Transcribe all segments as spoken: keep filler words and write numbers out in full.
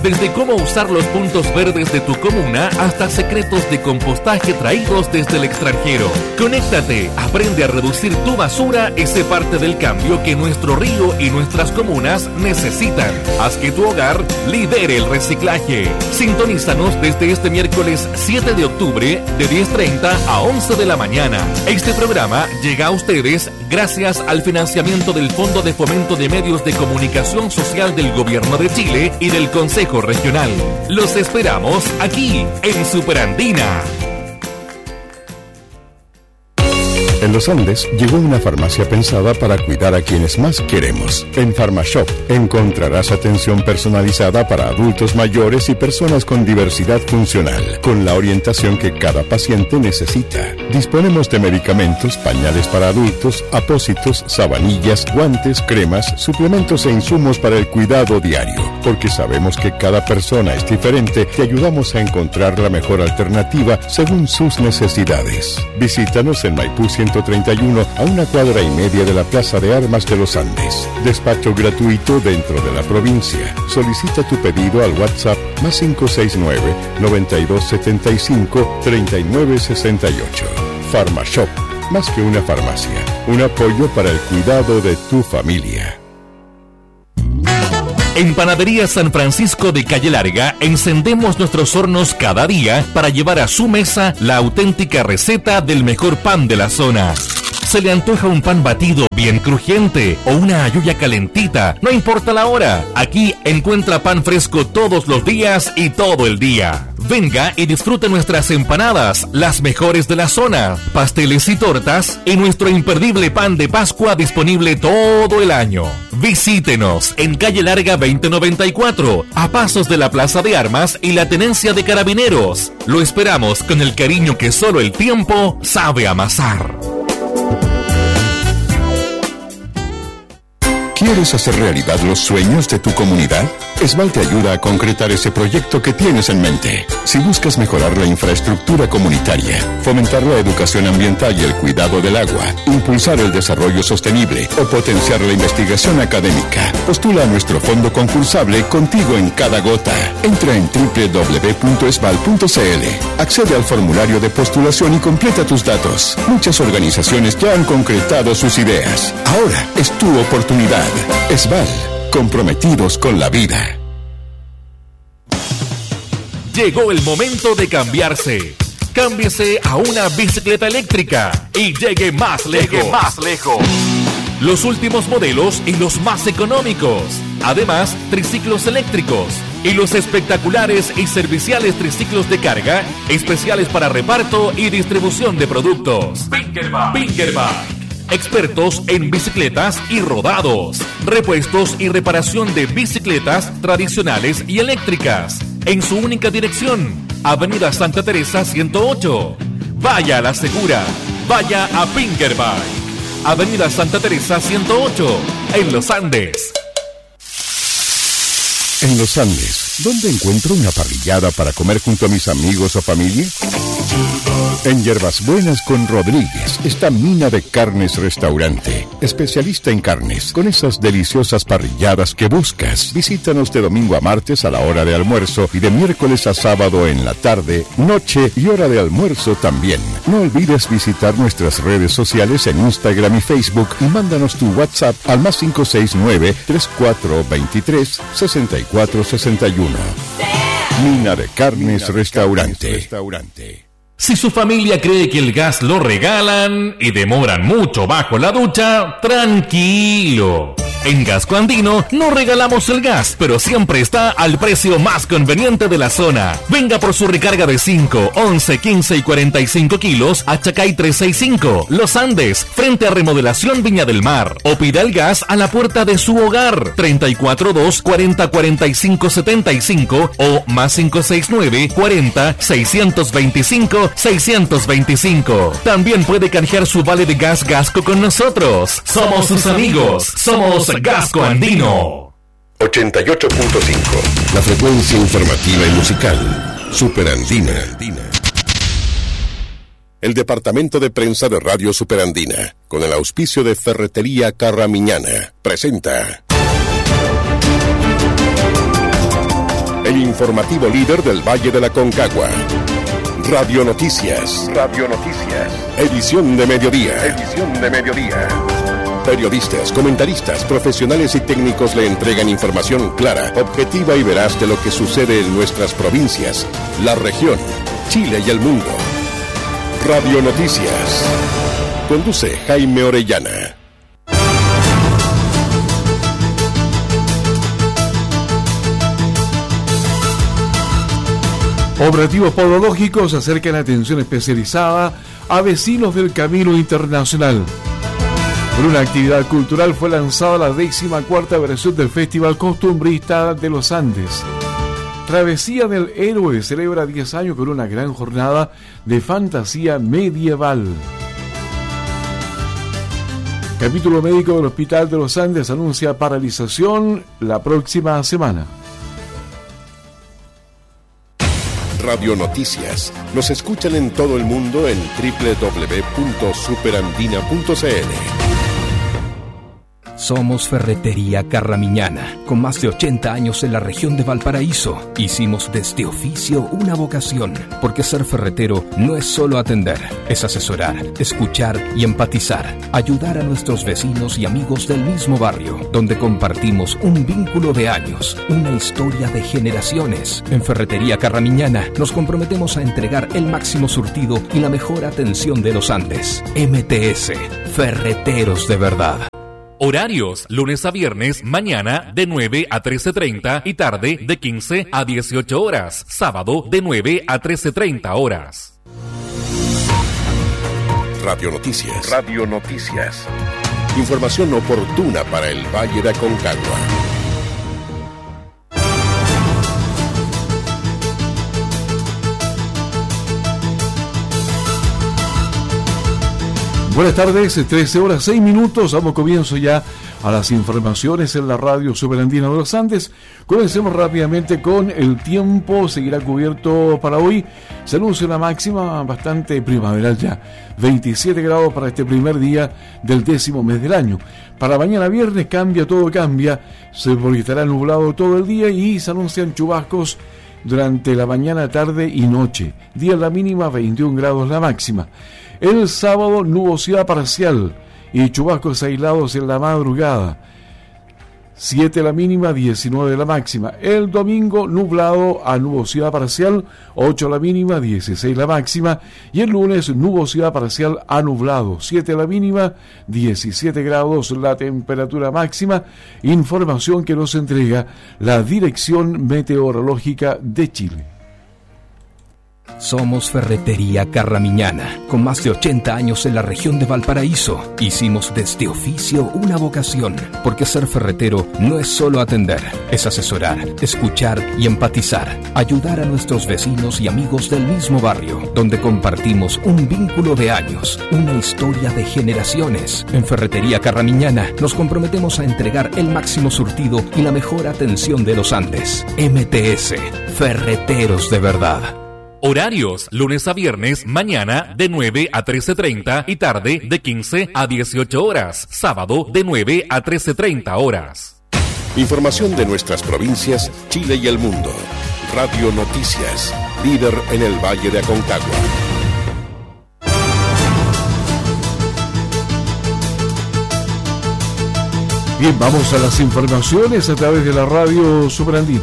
Desde cómo usar los puntos verdes de tu comuna hasta secretos de compostaje traídos desde el extranjero. Conéctate, aprende a reducir tu basura y sé parte del cambio que nuestro río y nuestras comunas necesitan. Haz que tu hogar lidere el reciclaje. Sintonízanos desde este miércoles siete de octubre de diez treinta a once de la mañana. Este programa llega a ustedes gracias al financiamiento del Fondo de Fomento de Medios de Comunicación Social del Gobierno de Chile y del Consejo Regional. Los esperamos aquí en Superandina. En los Andes llegó una farmacia pensada para cuidar a quienes más queremos. En PharmaShop encontrarás atención personalizada para adultos mayores y personas con diversidad funcional, con la orientación que cada paciente necesita. Disponemos de medicamentos, pañales para adultos, apósitos, sabanillas, guantes, cremas, suplementos e insumos para el cuidado diario. Porque sabemos que cada persona es diferente, te ayudamos a encontrar la mejor alternativa según sus necesidades. Visítanos en Maipú ciento treinta y uno, a una cuadra y media de la Plaza de Armas de los Andes. Despacho gratuito dentro de la provincia. Solicita tu pedido al WhatsApp más cinco seis nueve, noventa y dos setenta y cinco, treinta y nueve sesenta y ocho. PharmaShop, más que una farmacia, un apoyo para el cuidado de tu familia. En Panadería San Francisco de Calle Larga encendemos nuestros hornos cada día para llevar a su mesa la auténtica receta del mejor pan de la zona. ¿Se le antoja un pan batido bien crujiente o una hallilla calentita? No importa la hora, aquí encuentra pan fresco todos los días y todo el día. Venga y disfrute nuestras empanadas, las mejores de la zona, pasteles y tortas y nuestro imperdible pan de Pascua disponible todo el año. Visítenos en Calle Larga veinte noventa y cuatro, a pasos de la Plaza de Armas y la Tenencia de Carabineros. Lo esperamos con el cariño que solo el tiempo sabe amasar. ¿Quieres hacer realidad los sueños de tu comunidad? Esval te ayuda a concretar ese proyecto que tienes en mente. Si buscas mejorar la infraestructura comunitaria, fomentar la educación ambiental y el cuidado del agua, impulsar el desarrollo sostenible o potenciar la investigación académica, postula a nuestro fondo concursable Contigo en Cada Gota. Entra en doble u doble u doble u punto esval punto c l, accede al formulario de postulación y completa tus datos. Muchas organizaciones ya han concretado sus ideas. Ahora es tu oportunidad. Esval, comprometidos con la vida. Llegó el momento de cambiarse. Cámbiese a una bicicleta eléctrica y llegue más lejos. Llegue más lejos. Los últimos modelos y los más económicos. Además, triciclos eléctricos y los espectaculares y serviciales triciclos de carga, especiales para reparto y distribución de productos. Pinkerbike. Pinkerbike. Expertos en bicicletas y rodados, repuestos y reparación de bicicletas tradicionales y eléctricas, en su única dirección, Avenida Santa Teresa ciento ocho. Vaya a la segura, vaya a Pinkerbike, Avenida Santa Teresa ciento ocho, en Los Andes. En Los Andes, ¿dónde encuentro una parrillada para comer junto a mis amigos o familia? En Hierbas Buenas con Rodríguez está Mina de Carnes Restaurante, especialista en carnes, con esas deliciosas parrilladas que buscas. Visítanos de domingo a martes a la hora de almuerzo y de miércoles a sábado en la tarde, noche y hora de almuerzo también. No olvides visitar nuestras redes sociales en Instagram y Facebook y mándanos tu WhatsApp al más cinco seis nueve, tres cuatro dos tres, seis cuatro seis uno. Mina de Carnes Restaurante. Si su familia cree que el gas lo regalan y demoran mucho bajo la ducha, tranquilo. En Gasco Andino no regalamos el gas, pero siempre está al precio más conveniente de la zona. Venga por su recarga de cinco, once, quince y cuarenta y cinco kilos a Chacay trescientos sesenta y cinco, Los Andes, frente a Remodelación Viña del Mar. O pida el gas a la puerta de su hogar, treinta y cuatro dos, cuarenta, cuarenta y cinco, setenta y cinco o más cinco seis nueve, cuarenta, seiscientos veinticinco, seiscientos veinticinco. También puede canjear su vale de gas Gasco con nosotros. Somos sus amigos, somos Gasco Andino. ochenta y ocho punto cinco. La frecuencia informativa y musical. Superandina. El departamento de prensa de Radio Superandina, con el auspicio de Ferretería Carramiñana, presenta... el informativo líder del Valle de la Concagua. Radio Noticias. Radio Noticias. Edición de mediodía. Edición de mediodía. Periodistas, comentaristas, profesionales y técnicos le entregan información clara, objetiva y veraz de lo que sucede en nuestras provincias, la región, Chile y el mundo. Radio Noticias. Conduce Jaime Orellana. Operativos podológicos acercan atención especializada a vecinos del Camino Internacional. Por una actividad cultural fue lanzada la décima cuarta versión del Festival Costumbrista de los Andes. Travesía del Héroe celebra diez años con una gran jornada de fantasía medieval. Capítulo médico del Hospital de los Andes anuncia paralización la próxima semana. Radio Noticias. Nos escuchan en todo el mundo en doble u doble u doble u punto superandina punto c l. Somos Ferretería Carramiñana, con más de ochenta años en la región de Valparaíso. Hicimos de este oficio una vocación, porque ser ferretero no es solo atender, es asesorar, escuchar y empatizar, ayudar a nuestros vecinos y amigos del mismo barrio, donde compartimos un vínculo de años, una historia de generaciones. En Ferretería Carramiñana nos comprometemos a entregar el máximo surtido y la mejor atención de los Andes. M T S, Ferreteros de verdad. Horarios, lunes a viernes, mañana de nueve a trece treinta y tarde de quince a dieciocho horas. Sábado de nueve a trece treinta horas. Radio Noticias. Radio Noticias. Información oportuna para el Valle de Aconcagua. Buenas tardes, trece horas seis minutos, damos comienzo ya a las informaciones en la radio Superandina de los Andes. Comencemos rápidamente con el tiempo, seguirá cubierto para hoy. Se anuncia una máxima bastante primaveral ya, veintisiete grados para este primer día del décimo mes del año. Para mañana viernes cambia, todo cambia, se estará nublado todo el día y se anuncian chubascos durante la mañana, tarde y noche. Día la mínima, veintiún grados la máxima. El sábado, nubosidad parcial y chubascos aislados en la madrugada. siete la mínima, diecinueve la máxima. El domingo, nublado a nubosidad parcial, ocho la mínima, dieciséis la máxima. Y el lunes, nubosidad parcial a nublado, siete la mínima, diecisiete grados la temperatura máxima. Información que nos entrega la Dirección Meteorológica de Chile. Somos Ferretería Carramiñana, con más de ochenta años en la región de Valparaíso. Hicimos de este oficio una vocación, porque ser ferretero no es solo atender, es asesorar, escuchar y empatizar, ayudar a nuestros vecinos y amigos del mismo barrio, donde compartimos un vínculo de años, una historia de generaciones. En Ferretería Carramiñana nos comprometemos a entregar el máximo surtido y la mejor atención de los Andes. M T S, Ferreteros de verdad. Horarios, lunes a viernes, mañana de nueve a trece treinta y tarde de quince a dieciocho horas. Sábado de nueve a trece treinta horas. Información de nuestras provincias, Chile y el mundo. Radio Noticias, líder en el Valle de Aconcagua. Bien, vamos a las informaciones a través de la radio Superandina.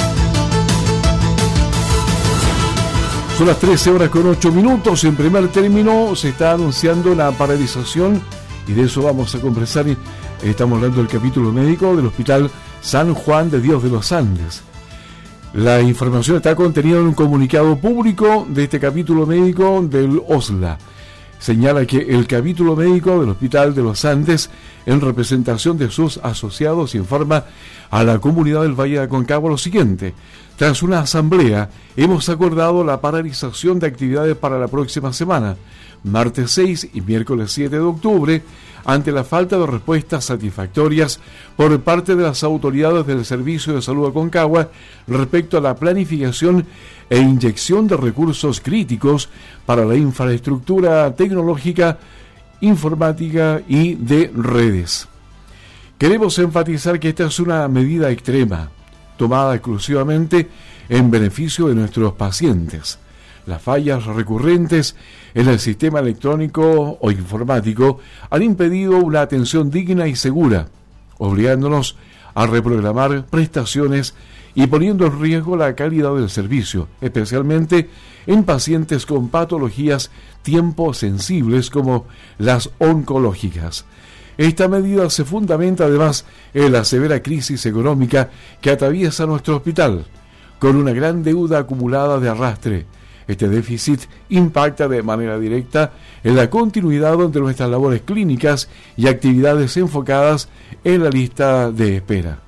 Son las trece horas con ocho minutos. En primer término se está anunciando la paralización y de eso vamos a conversar. Estamos hablando del capítulo médico del Hospital San Juan de Dios de los Andes. La información está contenida en un comunicado público de este capítulo médico del O S L A. Señala que el capítulo médico del Hospital de los Andes, en representación de sus asociados, informa a la comunidad del Valle de Aconcagua lo siguiente. Tras una asamblea, hemos acordado la paralización de actividades para la próxima semana, martes seis y miércoles siete de octubre, ante la falta de respuestas satisfactorias por parte de las autoridades del Servicio de Salud Aconcagua respecto a la planificación e inyección de recursos críticos para la infraestructura tecnológica, informática y de redes. Queremos enfatizar que esta es una medida extrema, tomada exclusivamente en beneficio de nuestros pacientes. Las fallas recurrentes en el sistema electrónico o informático han impedido una atención digna y segura, obligándonos a reprogramar prestaciones y poniendo en riesgo la calidad del servicio, especialmente en pacientes con patologías tiempo sensibles como las oncológicas. Esta medida se fundamenta además en la severa crisis económica que atraviesa nuestro hospital, con una gran deuda acumulada de arrastre. Este déficit impacta de manera directa en la continuidad de nuestras labores clínicas y actividades enfocadas en la lista de espera.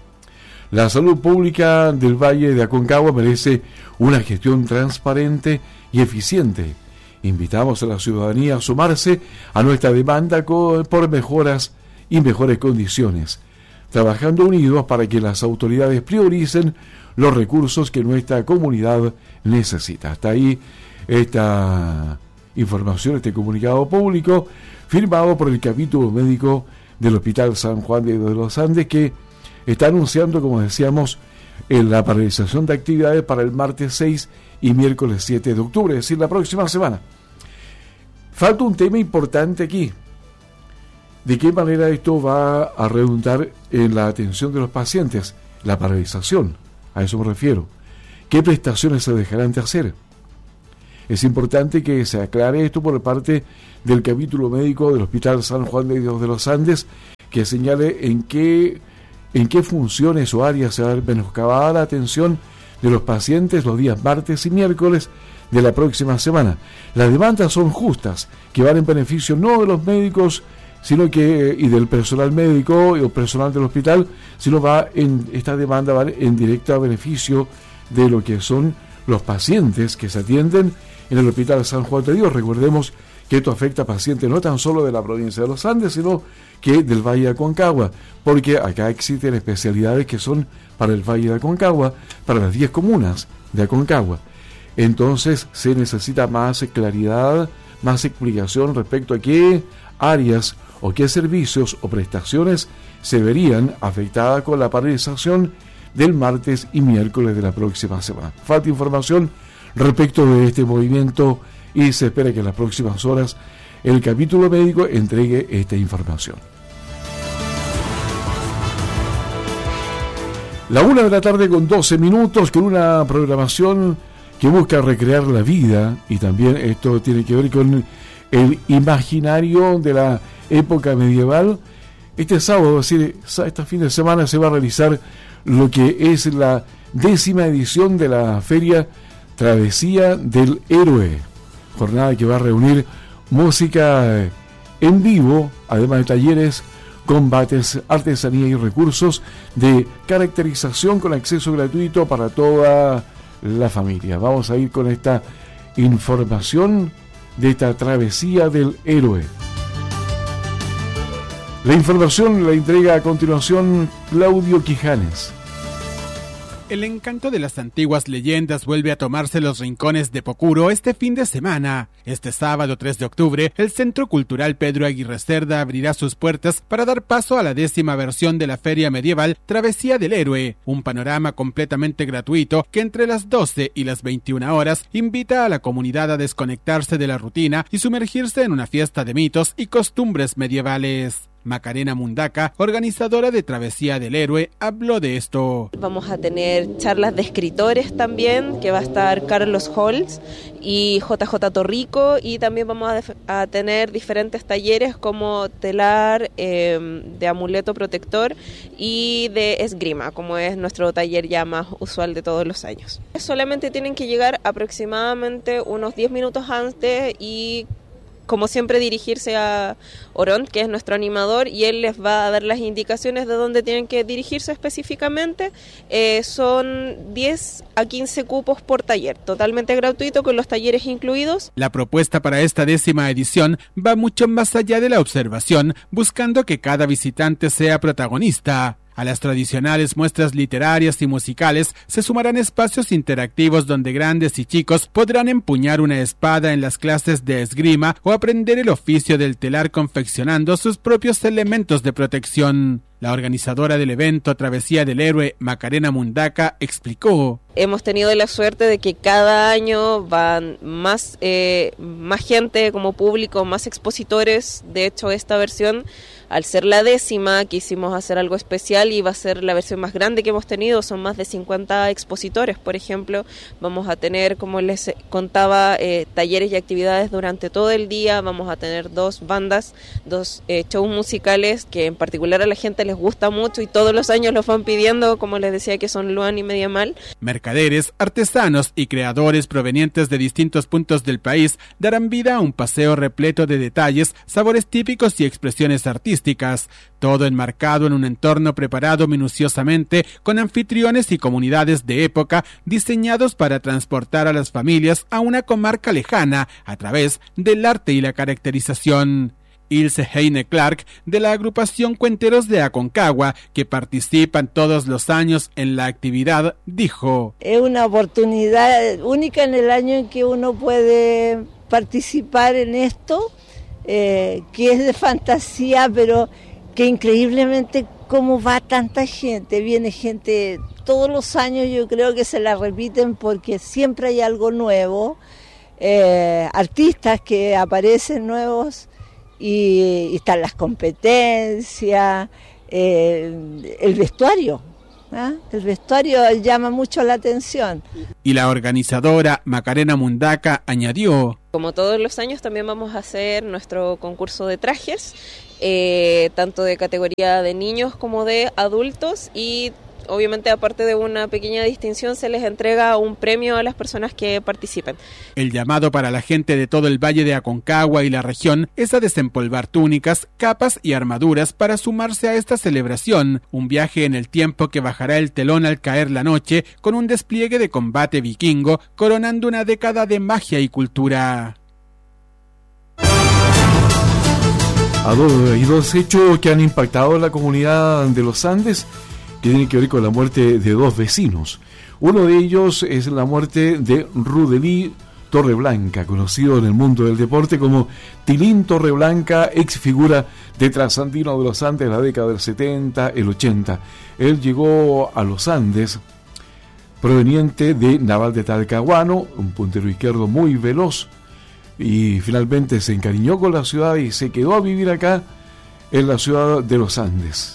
La salud pública del Valle de Aconcagua merece una gestión transparente y eficiente. Invitamos a la ciudadanía a sumarse a nuestra demanda por mejoras y mejores condiciones, trabajando unidos para que las autoridades prioricen los recursos que nuestra comunidad necesita. Hasta ahí esta información, este comunicado público firmado por el capítulo médico del Hospital San Juan de los Andes, que está anunciando, como decíamos, en la paralización de actividades para el martes seis y miércoles siete de octubre, es decir, la próxima semana. Falta un tema importante aquí. ¿De qué manera esto va a redundar en la atención de los pacientes? La paralización, a eso me refiero. ¿Qué prestaciones se dejarán de hacer? Es importante que se aclare esto por parte del capítulo médico del Hospital San Juan de Dios de los Andes, que señale en qué, en qué funciones o áreas se va a ver menoscabada la atención de los pacientes los días martes y miércoles de la próxima semana. Las demandas son justas, que van en beneficio no de los médicos, sino que y del personal médico o personal del hospital, sino va en esta demanda va en directo beneficio de lo que son los pacientes que se atienden en el Hospital San Juan de Dios. Recordemos que esto afecta a pacientes no tan solo de la provincia de los Andes, sino que del Valle de Aconcagua, porque acá existen especialidades que son para el Valle de Aconcagua, para las diez comunas de Aconcagua. Entonces se necesita más claridad, más explicación respecto a qué áreas o qué servicios o prestaciones se verían afectadas con la paralización del martes y miércoles de la próxima semana. Falta información respecto de este movimiento y se espera que en las próximas horas el capítulo médico entregue esta información. La una de la tarde con doce minutos, con una programación que busca recrear la vida, y también esto tiene que ver con el imaginario de la época medieval. Este sábado, es decir, este fin de semana se va a realizar lo que es la décima edición de la Feria Travesía del Héroe, jornada que va a reunir música en vivo, además de talleres, combates, artesanía y recursos de caracterización con acceso gratuito para toda la familia. Vamos a ir con esta información de esta Travesía del Héroe. La información la entrega a continuación Claudio Quijanes. El encanto de las antiguas leyendas vuelve a tomarse los rincones de Pocuro este fin de semana. Este sábado tres de octubre, el Centro Cultural Pedro Aguirre Cerda abrirá sus puertas para dar paso a la décima versión de la Feria Medieval Travesía del Héroe, un panorama completamente gratuito que entre las doce y las veintiuna horas invita a la comunidad a desconectarse de la rutina y sumergirse en una fiesta de mitos y costumbres medievales. Macarena Mundaca, organizadora de Travesía del Héroe, habló de esto. Vamos a tener charlas de escritores también, que va a estar Carlos Holz y J J Torrico, y también vamos a, def- a tener diferentes talleres como telar, eh, de amuleto protector y de esgrima, como es nuestro taller ya más usual de todos los años. Solamente tienen que llegar aproximadamente unos diez minutos antes y como siempre dirigirse a Orón, que es nuestro animador, y él les va a dar las indicaciones de dónde tienen que dirigirse específicamente. Eh, son diez a quince cupos por taller, totalmente gratuito con los talleres incluidos. La propuesta para esta décima edición va mucho más allá de la observación, buscando que cada visitante sea protagonista. A las tradicionales muestras literarias y musicales se sumarán espacios interactivos donde grandes y chicos podrán empuñar una espada en las clases de esgrima o aprender el oficio del telar confeccionando sus propios elementos de protección. La organizadora del evento Travesía del Héroe, Macarena Mundaca, explicó: hemos tenido la suerte de que cada año van más, eh, más gente como público, más expositores. De hecho, esta versión, al ser la décima, quisimos hacer algo especial y va a ser la versión más grande que hemos tenido. Son más de cincuenta expositores, por ejemplo. Vamos a tener, como les contaba, eh, talleres y actividades durante todo el día. Vamos a tener dos bandas, dos eh, shows musicales que en particular a la gente les gusta mucho y todos los años los van pidiendo, como les decía, que son Luan y Media Mal. Mercaderes, artesanos y creadores provenientes de distintos puntos del país darán vida a un paseo repleto de detalles, sabores típicos y expresiones artísticas, todo enmarcado en un entorno preparado minuciosamente con anfitriones y comunidades de época diseñados para transportar a las familias a una comarca lejana a través del arte y la caracterización. Ilse Heine Clark, de la agrupación Cuenteros de Aconcagua, que participan todos los años en la actividad, dijo: es una oportunidad única en el año en que uno puede participar en esto, eh, que es de fantasía, pero que increíblemente cómo va tanta gente, viene gente todos los años, yo creo que se la repiten porque siempre hay algo nuevo, eh, artistas que aparecen nuevos, y, y están las competencias, eh, el vestuario, ¿eh? el vestuario llama mucho la atención. Y la organizadora Macarena Mundaca añadió: como todos los años también vamos a hacer nuestro concurso de trajes, eh, tanto de categoría de niños como de adultos, y obviamente aparte de una pequeña distinción se les entrega un premio a las personas que participen. El llamado para la gente de todo el Valle de Aconcagua y la región es a desempolvar túnicas, capas y armaduras para sumarse a esta celebración, un viaje en el tiempo que bajará el telón al caer la noche con un despliegue de combate vikingo coronando una década de magia y cultura. Hay dos hechos que han impactado en la comunidad de los Andes que tienen que ver con la muerte de dos vecinos. Uno de ellos es la muerte de Rudelí Torreblanca, conocido en el mundo del deporte como Tilín Torreblanca, ex figura de Trasandino de los Andes de la década del setenta, el ochenta. Él llegó a los Andes proveniente de Naval de Talcahuano, un puntero izquierdo muy veloz, y finalmente se encariñó con la ciudad y se quedó a vivir acá en la ciudad de los Andes.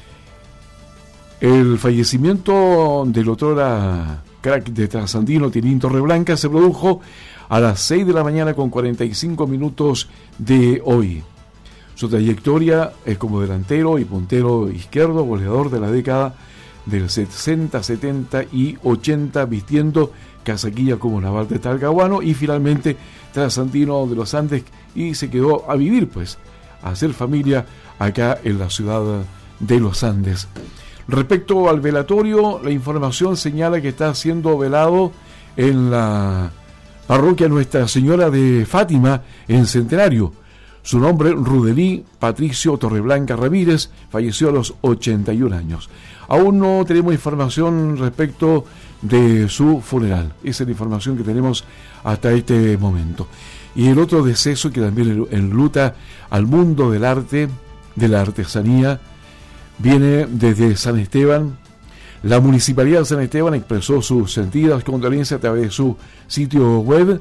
El fallecimiento del otrora crack de Trasandino, Tilín Torreblanca, se produjo a las seis de la mañana con cuarenta y cinco minutos de hoy. Su trayectoria es como delantero y puntero izquierdo, goleador de la década del sesenta, setenta y ochenta, vistiendo casaquilla como Naval de Talcahuano, y finalmente Trasandino de los Andes, y se quedó a vivir, pues, a hacer familia acá en la ciudad de los Andes. Respecto al velatorio, la información señala que está siendo velado en la parroquia Nuestra Señora de Fátima, en Centenario. Su nombre, Rudelí Patricio Torreblanca Ramírez, falleció a los ochenta y un años. Aún no tenemos información respecto de su funeral. Esa es la información que tenemos hasta este momento. Y el otro deceso que también enluta al mundo del arte, de la artesanía, viene desde San Esteban. La Municipalidad de San Esteban expresó sus sentidas condolencias a través de su sitio web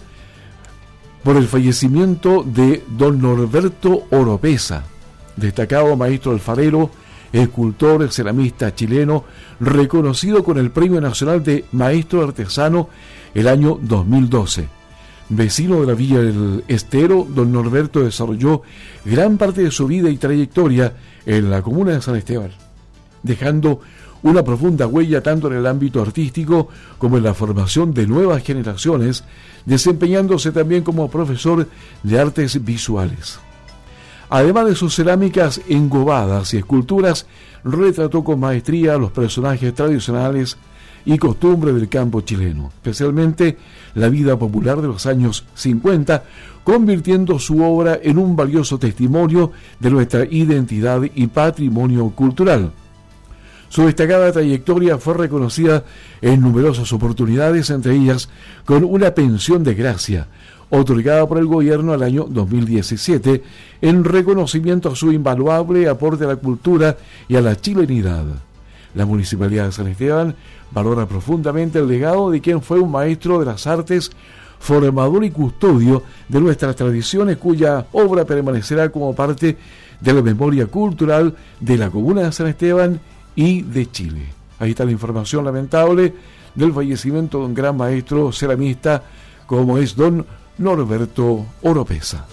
por el fallecimiento de don Norberto Oropesa, destacado maestro alfarero, escultor, ceramista chileno, reconocido con el Premio Nacional de Maestro Artesano el año dos mil doce. Vecino de la Villa del Estero, don Norberto desarrolló gran parte de su vida y trayectoria en la comuna de San Esteban, dejando una profunda huella tanto en el ámbito artístico como en la formación de nuevas generaciones, desempeñándose también como profesor de artes visuales. Además de sus cerámicas engobadas y esculturas, retrató con maestría los personajes tradicionales y costumbres del campo chileno, especialmente la vida popular de los años cincuenta, convirtiendo su obra en un valioso testimonio de nuestra identidad y patrimonio cultural. Su destacada trayectoria fue reconocida en numerosas oportunidades, entre ellas con una pensión de gracia otorgada por el gobierno al año dos mil diecisiete en reconocimiento a su invaluable aporte a la cultura y a la chilenidad. La Municipalidad de San Esteban valora profundamente el legado de quien fue un maestro de las artes, formador y custodio de nuestras tradiciones, cuya obra permanecerá como parte de la memoria cultural de la comuna de San Esteban y de Chile. Ahí está la información lamentable del fallecimiento de un gran maestro ceramista como es don Norberto Oropesa.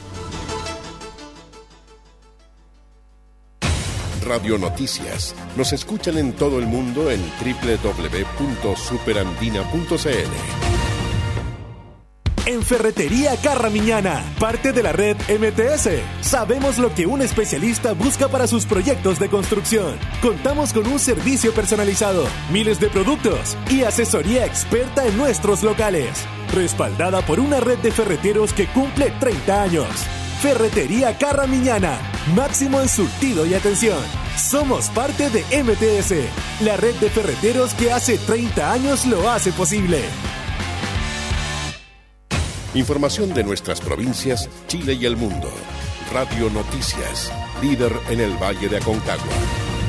Radio Noticias. Nos escuchan en todo el mundo en doble u doble u doble u punto superandina punto c l. En Ferretería Carramiñana, parte de la red M T S, sabemos lo que un especialista busca para sus proyectos de construcción. Contamos con un servicio personalizado, miles de productos y asesoría experta en nuestros locales, respaldada por una red de ferreteros que cumple treinta años. Ferretería Carramiñana, máximo en surtido y atención. Somos parte de M T S, la red de ferreteros que hace treinta años lo hace posible. Información de nuestras provincias, Chile y el mundo. Radio Noticias, líder en el Valle de Aconcagua.